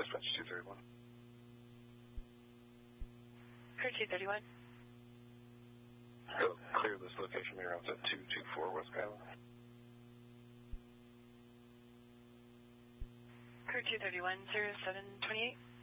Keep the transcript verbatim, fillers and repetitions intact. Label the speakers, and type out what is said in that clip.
Speaker 1: dispatch two thirty-one.
Speaker 2: Crew two thirty-one.
Speaker 1: Go clear this location near routes at two two four West Skyline.
Speaker 2: Crew two thirty-one, zero seven twenty-eight.